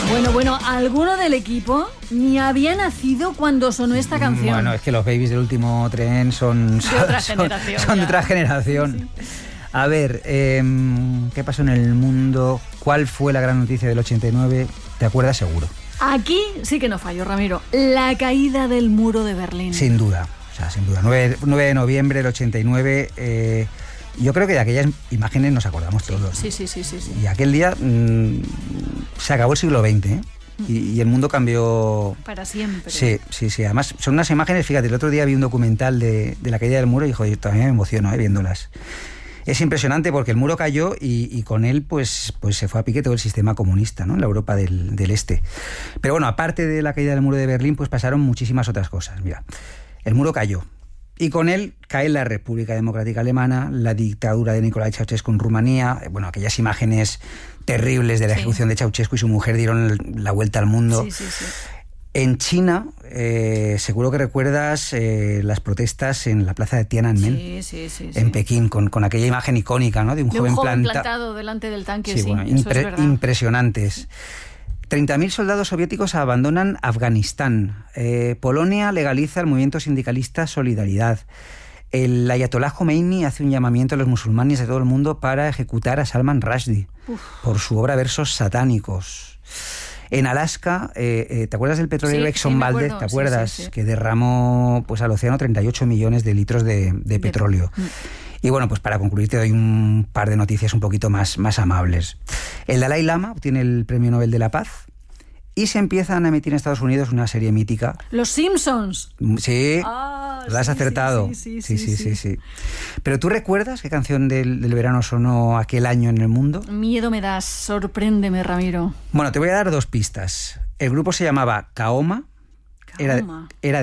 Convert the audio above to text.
Bueno, alguno del equipo ni había nacido cuando sonó esta canción. Bueno, es que los Babies del último tren son de otra generación. Son de otra generación. Sí. A ver, ¿qué pasó en el mundo? ¿Cuál fue la gran noticia del 89? ¿Te acuerdas seguro? Aquí sí que no fallo, Ramiro. La caída del muro de Berlín. Sin duda. 9 de noviembre del 89... yo creo que de aquellas imágenes nos acordamos todos. Sí. Y aquel día se acabó el siglo XX, ¿eh? Y el mundo cambió... Para siempre. Sí. Además, son unas imágenes, fíjate, el otro día vi un documental de la caída del muro y, joder, todavía me emociono viéndolas. Es impresionante porque el muro cayó y con él pues se fue a pique todo el sistema comunista, ¿no? En la Europa del Este. Pero bueno, aparte de la caída del muro de Berlín, pues pasaron muchísimas otras cosas. Mira, el muro cayó. Y con él cae la República Democrática Alemana, la dictadura de Nicolae Ceausescu en Rumanía. Bueno, aquellas imágenes terribles de la ejecución de Ceausescu y su mujer dieron la vuelta al mundo. Sí. En China, seguro que recuerdas las protestas en la plaza de Tiananmen, en Pekín, con aquella imagen icónica, ¿no? De un joven plantado delante del tanque. Sí, bueno, eso es verdad. Impresionantes. 30.000 soldados soviéticos abandonan Afganistán. Polonia legaliza el movimiento sindicalista Solidaridad. El ayatolá Khomeini hace un llamamiento a los musulmanes de todo el mundo para ejecutar a Salman Rushdie por su obra Versos satánicos. En Alaska, ¿te acuerdas del petrolero Exxon Valdez? ¿Te acuerdas? Sí. Que derramó pues, al océano 38 millones de litros de petróleo. Y bueno, pues para concluir te doy un par de noticias un poquito más amables. El Dalai Lama obtiene el Premio Nobel de la Paz y se empiezan a emitir en Estados Unidos una serie mítica. Los Simpsons. Sí, lo has acertado. Sí. Pero ¿tú recuerdas qué canción del verano sonó aquel año en el mundo? Miedo me das, sorpréndeme, Ramiro. Bueno, te voy a dar 2 pistas. El grupo se llamaba Kaoma. Era de